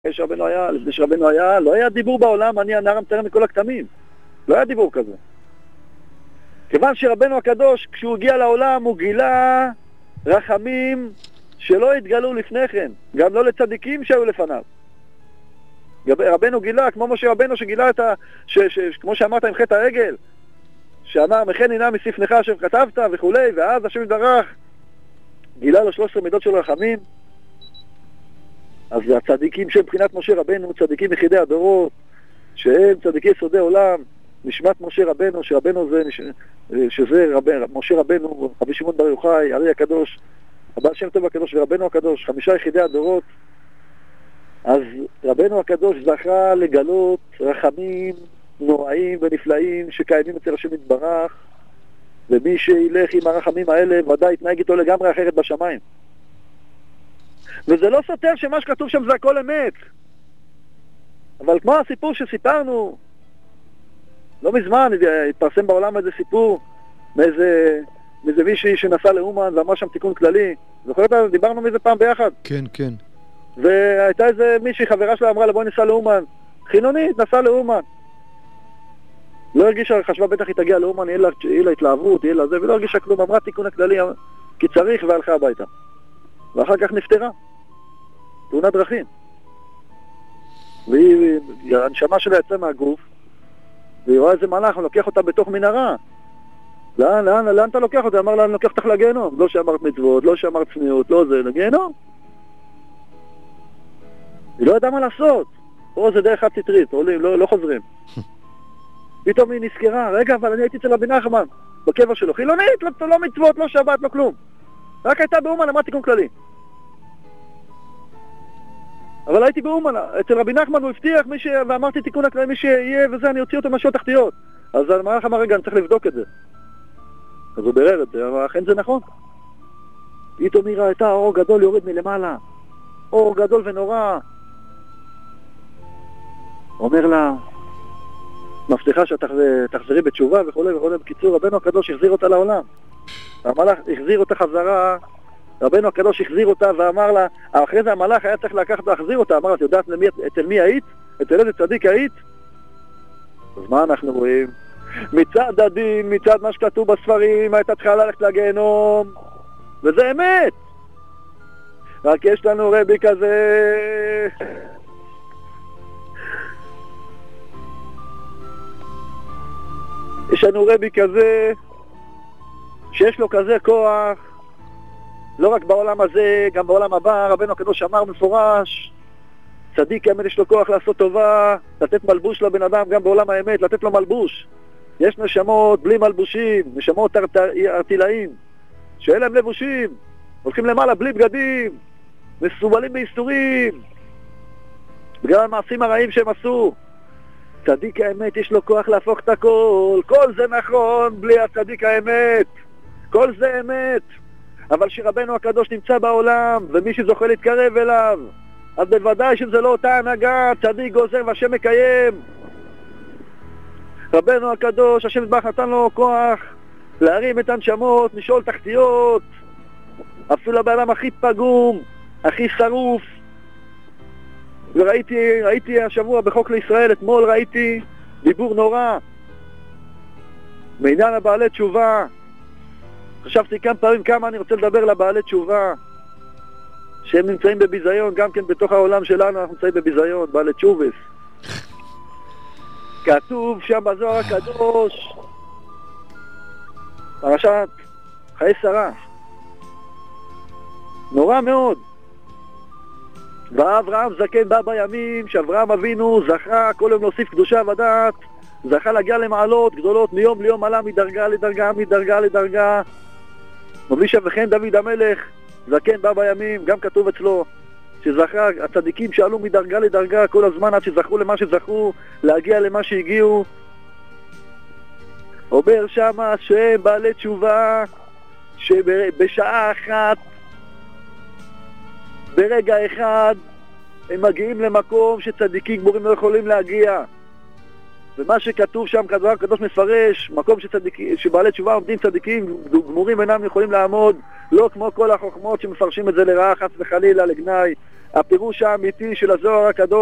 שרבנו היה, לפני שרבנו היה, לא היה דיבור בעולם, אני הנער המתאר מכל הכתמים. לא היה דיבור כזה. כיוון שרבנו הקדוש, כשהוא הגיע לעולם, הוא גילה רחמים שלא התגלו לפני כן, גם לא לצדיקים שהיו לפניו. רבנו גילה, כמו משה רבנו שגילה את כמו שאמרת עם חטא העגל, שאמר, מכן הנה מספנך אשר כתבת וכולי, ואז השם יתברך גילה לו 13 מידות של רחמים. אז הצדיקים שהם מבחינת משה רבנו, צדיקים יחידי הדורות, שהם צדיקי יסודי עולם, נשמת משה רבנו, שרבנו זה, שזה משה רבנו, רבי שמעון בר יוחאי, ארי הקדוש, הבעל שם טוב הקדוש ורבנו הקדוש, 5 יחידי הדורות. אז רבנו הקדוש זכה לגלות רחמים נוראים ונפלאים שקיימים אצל השם יתברך, ומי שילך עם הרחמים האלה ודאי יתנהג איתו לגמרי אחרת בשמיים. וזה לא סותר שמה שכתוב שם זה הכל אמת. אבל כמו הסיפור שסיפרנו לא מזמן, התפרסם בעולם איזה סיפור מאיזה מישהי שנסע לאומן ואמר שם תיקון כללי. זוכרת? דיברנו מזה פעם ביחד. כן, כן. והייתה איזה מישהי, חברה שלה, אמרה לה בואי ניסע לאומן. חילונית, נסע לאומן. לא הרגישה, חשבה בטח היא תגיע לאומן, יהיה לה התלהבות, יהיה לה זה, ולא הרגישה כלום. אמרה תיקון הכללי כי צריך, והלכה הביתה. ואחר כך נפטרה. תאונת דרכים. והנשמה שלה יצא מהגוף, והיא רואה איזה מלאך, הוא לוקח אותה בתוך מנהרה. לאן אתה לוקח אותה? אמר לה, אני לוקח אותך לגיהנום. לא שאמרת מצוות, לא שאמרת צניעות, לא זה, לגיהנום. היא לא ידעה מה לעשות. פה זה דרך חד סטרית, עולים, לא חוזרים. פתאום היא נזכרה, רגע, אבל אני הייתי אצל רבי נחמן, בקבר שלו. חילונית, לא מצוות, לא שבת, לא כלום. רק הייתה באומן, אמרה תיקון כללי. אבל הייתי באומן, אצל רבי נחמן הוא הבטיח, ואמרתי תיקון הכללי, מי שיהיה וזה, אני אוציא אותו מהשעות תחתיות. אז המערך אמר, רגע, אני צריך לבדוק את זה. אז הוא ברר את זה, אבל אכן זה נכון. פתאום היא ראתה אור גדול יורד מלמעלה. אור גדול ונורא. אומר לה, מבטיחה שתחזרי בתשובה וכולי וכולי. בקיצור, רבנו הקדוש החזיר אותה לעולם. המלאך החזיר אותה חזרה, רבנו הקדוש החזיר אותה ואמר לה, אחרי זה המלאך היה צריך לקחת להחזיר אותה, אמר לה, את יודעת אצל מי היית? אצל איזה צדיק היית? אז מה אנחנו רואים? מצד הדין, מצד מה שכתוב בספרים, הייתה צריכה ללכת לגיהנום, וזה אמת. רק יש לנו רבי כזה, יש לנו רבי כזה, שיש לו כזה כוח, לא רק בעולם הזה, גם בעולם הבא. רבנו הקדוש אמר מפורש, צדיק האמת יש לו כוח לעשות טובה, לתת מלבוש לבן אדם גם בעולם האמת, לתת לו מלבוש. יש נשמות בלי מלבושים, נשמות ארטילאים, שאין להם לבושים, הולכים למעלה בלי בגדים, מסובלים באיסורים, בגלל המעשים הרעים שהם עשו. צדיק האמת יש לו כוח להפוך את הכל, כל זה נכון בלי הצדיק האמת, כל זה אמת. אבל שרבנו הקדוש נמצא בעולם, ומי שזוכה להתקרב אליו, אז בוודאי שזה לא אותה הנהגה, צדיק גוזר והשם מקיים. רבנו הקדוש, השם יתברך נתן לו כוח להרים את הנשמות, משאול תחתיות, אפילו לבעלם הכי פגום, הכי שרוף. וראיתי השבוע בחוק לישראל, אתמול ראיתי דיבור נורא מעניין לבעלי תשובה. חשבתי כמה פעמים כמה אני רוצה לדבר לבעלי תשובה, שהם נמצאים בביזיון, גם כן בתוך העולם שלנו אנחנו נמצאים בביזיון, בעלי תשובס. כתוב שם בזוהר הקדוש, פרשת חיי שרה, נורא מאוד. ואברהם זקן בא בימים שאברהם אבינו זכה כל יום להוסיף קדושה ודעת, זכה להגיע למעלות גדולות, מיום ליום עלה מדרגה לדרגה, מדרגה לדרגה. מבלי וכן דוד המלך זקן בא בימים, גם כתוב אצלו שזכה, הצדיקים שעלו מדרגה לדרגה כל הזמן עד שזכו למה שזכו, להגיע למה שהגיעו. אומר שמה שהם בעלי תשובה שבשעה אחת, ברגע אחד, הם מגיעים למקום שצדיקים גמורים לא יכולים להגיע. ומה שכתוב שם, כדבר הקדוש מפרש, מקום שבעלי תשובה עומדים צדיקים, גמורים אינם יכולים לעמוד, לא כמו כל החוכמות שמפרשים את זה לרעה, חס וחלילה, לגנאי. הפירוש האמיתי של הזוהר הקדוש,